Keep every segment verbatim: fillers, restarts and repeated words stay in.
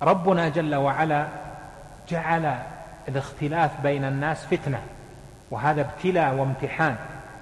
ربنا جل وعلا جعل الاختلاف بين الناس فتنة، وهذا ابتلاء وامتحان،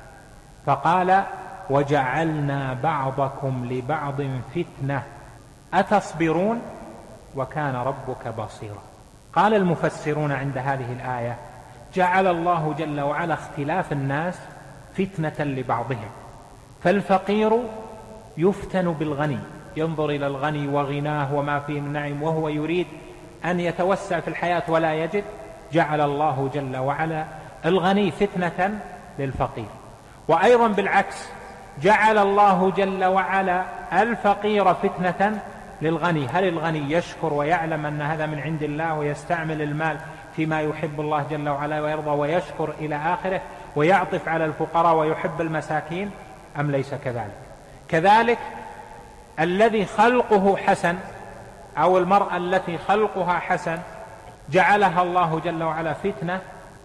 فقال وجعلنا بعضكم لبعض فتنة أتصبرون وكان ربك بصيرا. قال المفسرون عند هذه الآية جعل الله جل وعلا اختلاف الناس فتنة لبعضهم، فالفقير يفتن بالغني، ينظر إلى الغني وغناه وما فيه من نعم وهو يريد أن يتوسع في الحياة ولا يجد، جعل الله جل وعلا الغني فتنة للفقير. وأيضا بالعكس جعل الله جل وعلا الفقير فتنة للغني، هل الغني يشكر ويعلم أن هذا من عند الله ويستعمل المال فيما يحب الله جل وعلا ويرضى ويشكر إلى آخره ويعطف على الفقراء ويحب المساكين، أم ليس كذلك؟ كذلك الذي خلقه حسن أو المرأة التي خلقها حسن جعلها الله جل وعلا فتنة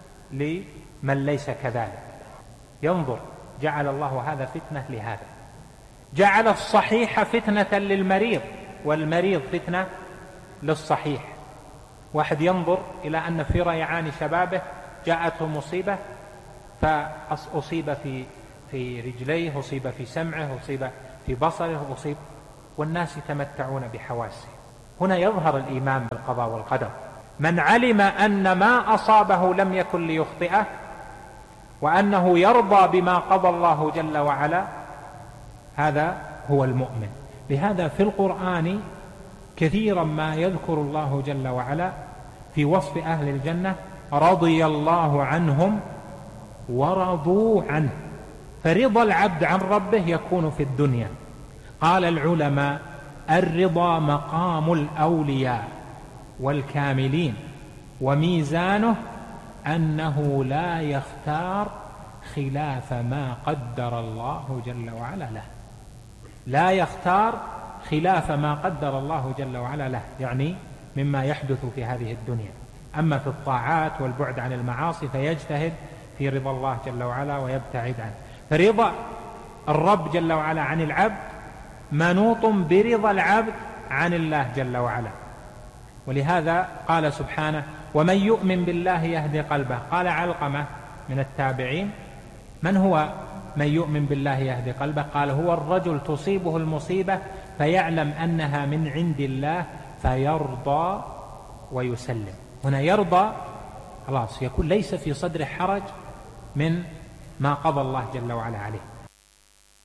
لمن ليس كذلك. ينظر، جعل الله هذا فتنة لهذا. جعل الصحيح فتنة للمريض والمريض فتنة للصحيح. واحد ينظر إلى أن في ريعان شبابه جاءته مصيبة فأصيب في في رجليه، أصيب في سمعه، أصيب في بصره، أصيب، والناس يتمتعون بحواسه. هنا يظهر الإيمان بالقضاء والقدر. من علم أن ما أصابه لم يكن ليخطئه وأنه يرضى بما قضى الله جل وعلا، هذا هو المؤمن. لهذا في القرآن كثيرا ما يذكر الله جل وعلا في وصف أهل الجنة رضي الله عنهم ورضوا عنه. فرضا العبد عن ربه يكون في الدنيا. قال العلماء الرضا مقام الأولياء والكاملين، وميزانه أنه لا يختار خلاف ما قدر الله جل وعلا له، لا يختار خلاف ما قدر الله جل وعلا له، يعني مما يحدث في هذه الدنيا. أما في الطاعات والبعد عن المعاصي فيجتهد في رضا الله جل وعلا ويبتعد عنه. فرضا الرب جل وعلا عن العبد منوط برضا العبد عن الله جل وعلا. ولهذا قال سبحانه ومن يؤمن بالله يهدي قلبه. قال علقمة من التابعين من هو من يؤمن بالله يهدي قلبه؟ قال هو الرجل تصيبه المصيبة فيعلم أنها من عند الله فيرضى ويسلم. هنا يرضى، خلاص يكون ليس في صدره حرج من ما قضى الله جل وعلا عليه.